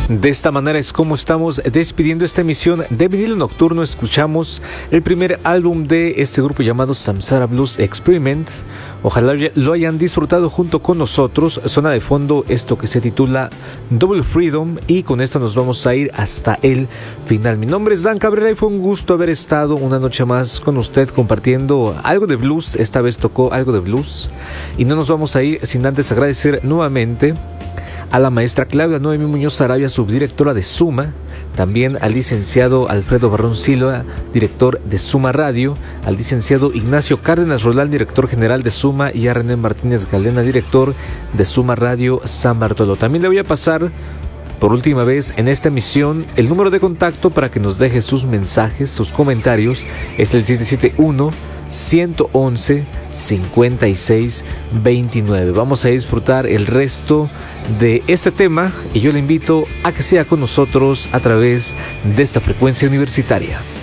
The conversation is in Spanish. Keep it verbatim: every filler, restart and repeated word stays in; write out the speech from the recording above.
De esta manera es como estamos despidiendo esta emisión de Vinilo Nocturno. Escuchamos el primer álbum de este grupo llamado Samsara Blues Experiment. Ojalá lo hayan disfrutado junto con nosotros. Suena de fondo esto que se titula Double Freedom, y con esto nos vamos a ir hasta el final. Mi nombre es Dan Cabrera y fue un gusto haber estado una noche más con usted compartiendo algo de blues. Esta vez tocó algo de blues y no nos vamos a ir sin antes agradecer nuevamente a la maestra Claudia Noemí Muñoz Arabia, subdirectora de Suma, también al licenciado Alfredo Barrón Silva, director de Suma Radio, al licenciado Ignacio Cárdenas Rolán, director general de Suma, y a René Martínez Galena, director de Suma Radio San Bartolo. También le voy a pasar por última vez en esta emisión el número de contacto para que nos deje sus mensajes, sus comentarios. Es el siete siete uno, uno once, cincuenta y seis veintinueve. Vamos a disfrutar el resto de este tema y yo le invito a que sea con nosotros a través de esta frecuencia universitaria.